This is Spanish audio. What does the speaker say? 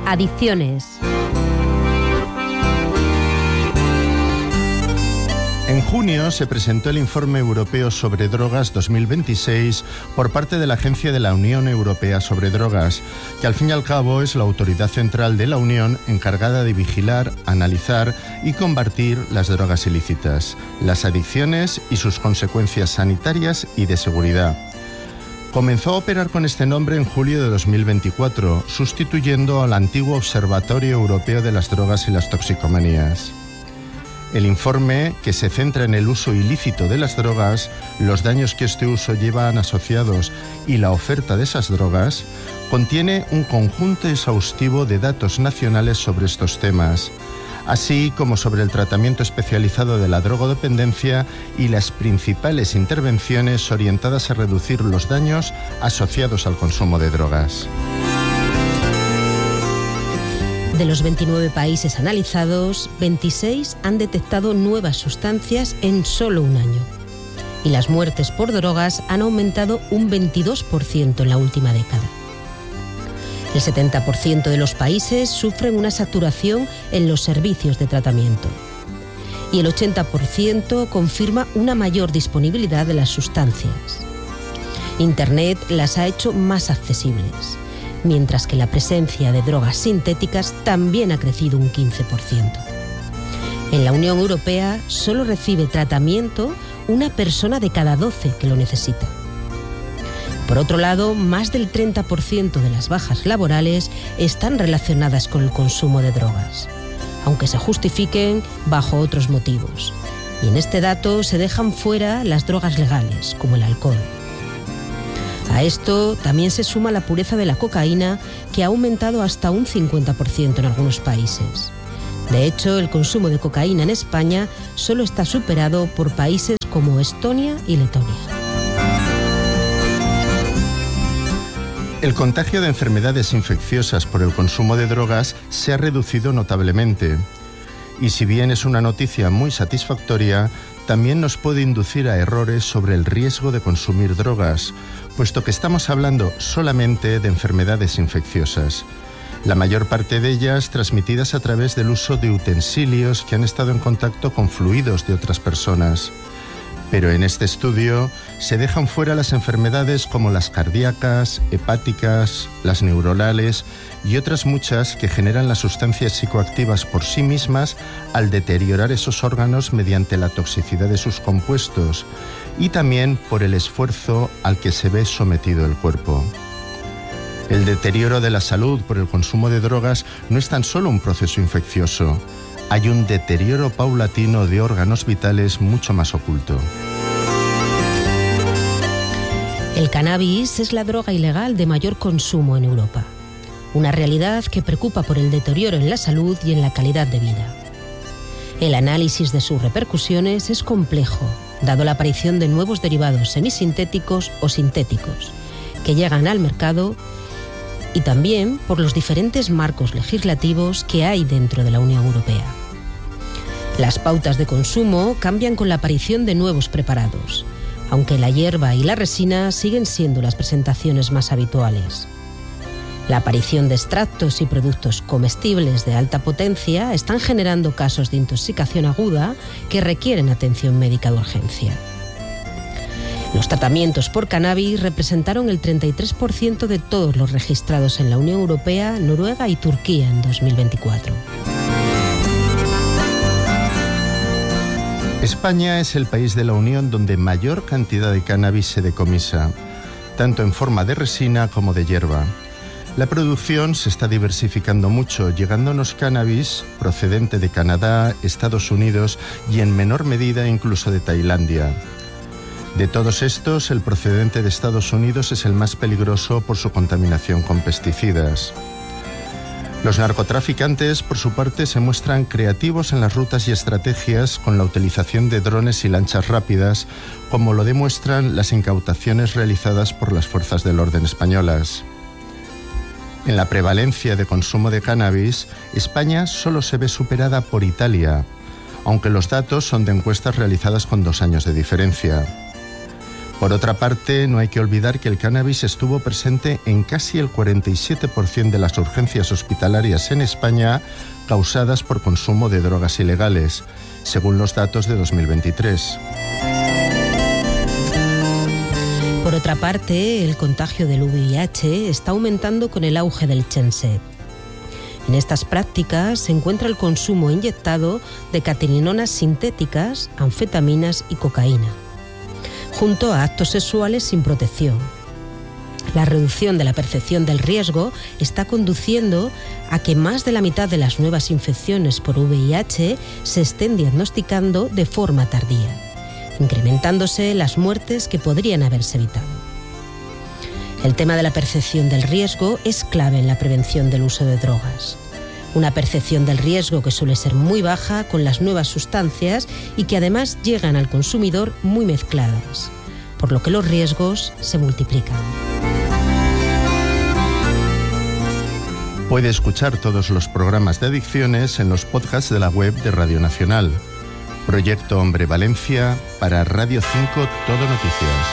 Adicciones. En junio se presentó el Informe Europeo sobre Drogas 2026 por parte de la Agencia de la Unión Europea sobre Drogas, que al fin y al cabo es la autoridad central de la Unión encargada de vigilar, analizar y combatir las drogas ilícitas, las adicciones y sus consecuencias sanitarias y de seguridad. Comenzó a operar con este nombre en julio de 2024, sustituyendo al antiguo Observatorio Europeo de las Drogas y las Toxicomanías. El informe, que se centra en el uso ilícito de las drogas, los daños que este uso llevan asociados y la oferta de esas drogas, contiene un conjunto exhaustivo de datos nacionales sobre estos temas, así como sobre el tratamiento especializado de la drogodependencia y las principales intervenciones orientadas a reducir los daños asociados al consumo de drogas. De los 29 países analizados, 26 han detectado nuevas sustancias en solo un año. Y las muertes por drogas han aumentado un 22% en la última década. El 70% de los países sufren una saturación en los servicios de tratamiento. Y el 80% confirma una mayor disponibilidad de las sustancias. Internet las ha hecho más accesibles, mientras que la presencia de drogas sintéticas también ha crecido un 15%. En la Unión Europea solo recibe tratamiento una persona de cada 12 que lo necesita. Por otro lado, más del 30% de las bajas laborales están relacionadas con el consumo de drogas, aunque se justifiquen bajo otros motivos. Y en este dato se dejan fuera las drogas legales, como el alcohol. A esto también se suma la pureza de la cocaína, que ha aumentado hasta un 50% en algunos países. De hecho, el consumo de cocaína en España solo está superado por países como Estonia y Letonia. El contagio de enfermedades infecciosas por el consumo de drogas se ha reducido notablemente. Y si bien es una noticia muy satisfactoria, también nos puede inducir a errores sobre el riesgo de consumir drogas, puesto que estamos hablando solamente de enfermedades infecciosas, la mayor parte de ellas transmitidas a través del uso de utensilios que han estado en contacto con fluidos de otras personas. Pero en este estudio se dejan fuera las enfermedades como las cardíacas, hepáticas, las neuronales y otras muchas que generan las sustancias psicoactivas por sí mismas al deteriorar esos órganos mediante la toxicidad de sus compuestos y también por el esfuerzo al que se ve sometido el cuerpo. El deterioro de la salud por el consumo de drogas no es tan solo un proceso infeccioso. Hay un deterioro paulatino de órganos vitales mucho más oculto. El cannabis es la droga ilegal de mayor consumo en Europa. Una realidad que preocupa por el deterioro en la salud y en la calidad de vida. El análisis de sus repercusiones es complejo, dado la aparición de nuevos derivados semisintéticos o sintéticos, que llegan al mercado, y también por los diferentes marcos legislativos que hay dentro de la Unión Europea. Las pautas de consumo cambian con la aparición de nuevos preparados, aunque la hierba y la resina siguen siendo las presentaciones más habituales. La aparición de extractos y productos comestibles de alta potencia están generando casos de intoxicación aguda que requieren atención médica de urgencia. Los tratamientos por cannabis representaron el 33% de todos los registrados en la Unión Europea, Noruega y Turquía en 2024. España es el país de la Unión donde mayor cantidad de cannabis se decomisa, tanto en forma de resina como de hierba. La producción se está diversificando mucho, llegándonos cannabis procedente de Canadá, Estados Unidos y en menor medida incluso de Tailandia. De todos estos, el procedente de Estados Unidos es el más peligroso por su contaminación con pesticidas. Los narcotraficantes, por su parte, se muestran creativos en las rutas y estrategias con la utilización de drones y lanchas rápidas, como lo demuestran las incautaciones realizadas por las fuerzas del orden españolas. En la prevalencia de consumo de cannabis, España solo se ve superada por Italia, aunque los datos son de encuestas realizadas con 2 años de diferencia. Por otra parte, no hay que olvidar que el cannabis estuvo presente en casi el 47% de las urgencias hospitalarias en España causadas por consumo de drogas ilegales, según los datos de 2023. Por otra parte, el contagio del VIH está aumentando con el auge del Chenset. En estas prácticas se encuentra el consumo inyectado de cateninonas sintéticas, anfetaminas y cocaína, junto a actos sexuales sin protección. La reducción de la percepción del riesgo está conduciendo a que más de la mitad de las nuevas infecciones por VIH se estén diagnosticando de forma tardía, incrementándose las muertes que podrían haberse evitado. El tema de la percepción del riesgo es clave en la prevención del uso de drogas. Una percepción del riesgo que suele ser muy baja con las nuevas sustancias y que además llegan al consumidor muy mezcladas, por lo que los riesgos se multiplican. Puede escuchar todos los programas de adicciones en los podcasts de la web de Radio Nacional. Proyecto Hombre Valencia para Radio 5 Todo Noticias.